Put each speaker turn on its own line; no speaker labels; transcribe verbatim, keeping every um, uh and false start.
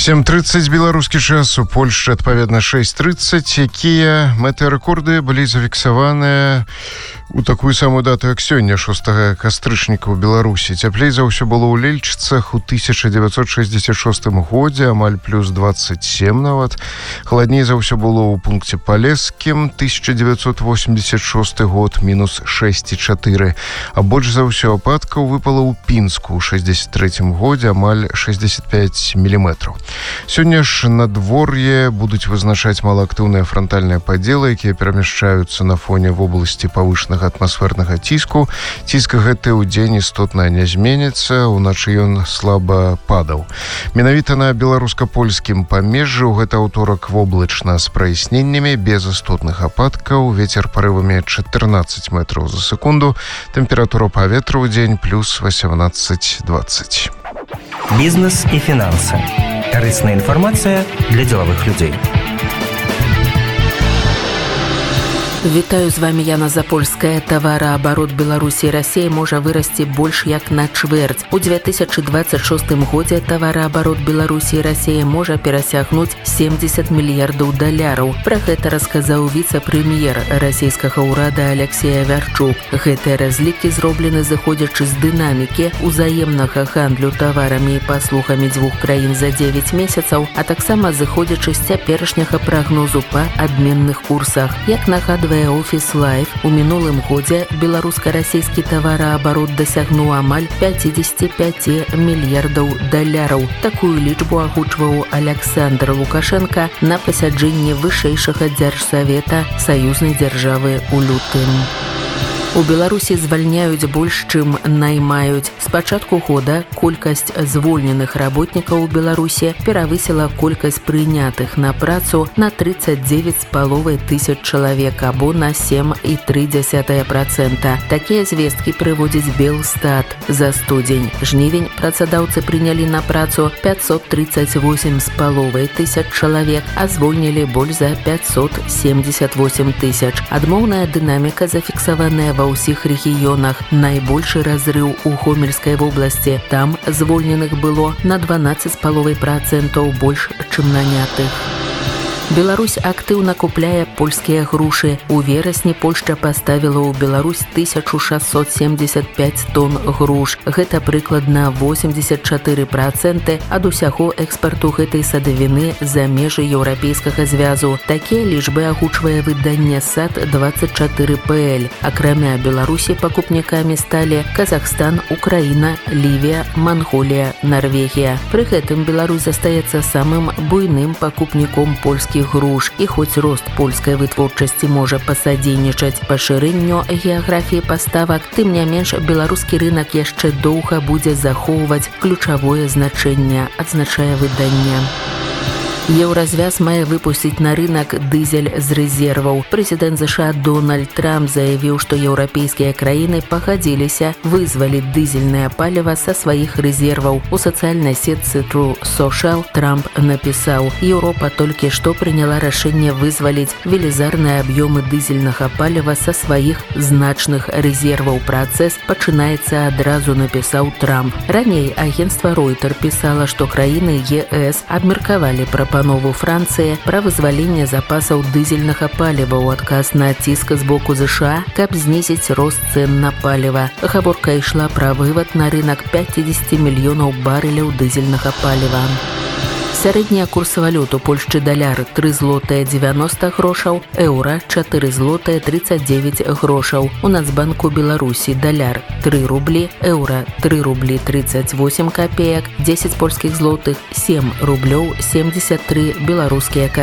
сем тридцать беларускі час, у Польшчы адпаведна шэсць тридцать. Якія метэарэкорды былі зафіксаваныя у такую самую дату, як сёння, шостага кастрычніка ў Беларусі. Цяплей за ўсё было ў Лельчыцах у тысяча девятьсот шестьдесят шостым годзе, амаль плюс двадцать семь нават. Халадней за ўсё было ў пункце Палескім, тысяча девятьсот восемьдесят шосты год, мінус шэсць і чатыры. А больш за ўсё ападкаў выпала ў Пінску ў шэсцьдесят трэцім годзе, амаль шэсцьдесят пять міліметраў. Сёння ж надвор'е будуць вызначаць малаактыўныя франтальныя падзелы, якія перамяшчаюцца на фоне вобласці павышанага атмасфернага ціску. Ціск гэты ў дзень істотна не зменіцца, уначы ён слаба падаў. Менавіта на беларуска-польскім памежжы ў гэты аўторак воблачна з праясненнямі, без істотных ападкаў, вецер парывамі чатырнаццаць метраў за секунду, тэмпература паветра ў дзень плюс восемнадцать двадцать.
Бізнес і фінансы. Карысная інфармацыя для дзелавых людзей.
Вітаю, з вами Яна Запольская. Тавараабарот Беларусі і Расіі можа вырасці больш як на чвэрць. У две тысячи двадцать шостым годзе тавараабарот Беларусі і Расіі можа перасягнуць семьдесят мільярдаў даляраў. Пра гэта расказаў віцэ-прэм'ер расійскага ўрада Алексей Авярчук. Гэтыя разлікі зроблены зыходзячы з дынамікі узаемнага гандлю таварамі і паслугамі дзвюх краін за дзевяць месяцаў, а таксама зыходзячы з цяперашняга прагнозу па абменных курсах. Як нагадвае Офіс Лайф, у мінулым годзе беларуска-расійскі тавараабарот дасягнуў амаль пятьдесят пять мільярдаў даляраў. Такую лічбу агучваў Александр Лукашенко на пасяджэнні вышэйшага дзяржсавета саюзнай дзяржавы ў лютым. У Беларусі звальняюць больш, чым наймаюць. З пачатку года колькасць звольненых работнікаў у Беларусі перавысіла колькасць прынятых на працу на тридцать девять з паловай тысяч чалавек, або на сем і тры дзесятых працэнта. Такія звесткі прыводзіць Белстат. За студзень-жнівень працадаўцы прынялі на працу пятьсот тридцать восемь з паловай тысяч чалавек, а звольнілі больш за пятьсот семьдесят восемь тысяч. Адмоўная дынаміка зафіксаваная ва ўсіх рэгіёнах. Найбольшы разрыў у Гомельскай вобласці. Там звольненых было на дванаццаць з паловай працэнтаў больш, чым нанятых. Беларусь актыўна купляе польскія грушы. У верасні Польшча паставіла ў Беларусь тысячу шестьсот семьдесят пять тонн груш. Гэта прыкладна восемьдесят чатыры працэнты ад усяго экспарту гэтай садавіны за межы Еўрапейскага звязу. Такія лічбы агучвае выданне сад двадцать чатыры пэ эль. Акрамя Беларусі пакупнікамі сталі Казахстан, Украіна, Лівія, Манголія, Нарвегія. Пры гэтым Беларусь застаецца самым буйным пакупніком польскіх груш, і хоць рост польскай вытворчасці можа пасадзейнічаць пашырэнню геаграфіі паставак, тым не менш беларускі рынак яшчэ доўга будзе захоўваць ключавое значэнне, адзначае выданне. Еўразвяз мае выпусціць на рынак дызель з рэзерваў. Прэзідэнт ЗША Дональд Трамп заявіў, што еўрапейскія краіны пагадзіліся вызваліць дызельнае паліва са сваіх рэзерваў. У сацыяльнай сетцы True Social Трамп напісаў: «Еўропа толькі што прыняла рашэнне вызваліць велізарныя аб'ёмы дызельнага паліва са сваіх значных рэзерваў. Працэс пачынаецца адразу», напісаў Трамп. Раней агенцтва Reuters пісала, што краіны е эс абмеркавалі прапанову Панову Францыі пра вызваленне запасаў дызельнага паліва ў адказ на ціск з боку ЗША, каб знізіць рост цэн на паліва. Гаворка ішла пра вывад на рынак пятьдесят мільёнаў барэляў дызельнага паліва. Сярэдняя курс валют у Польшчы: даляр тры злотыя дзевяноста грошаў, еўра чатыры злотыя тридцать девять грошаў. У Нацбанку Беларусі даляр тры рублі, еўра тры рублі тридцать восемь копеек, дзесяць польскіх злотых семь рублёў семьдесят три беларускія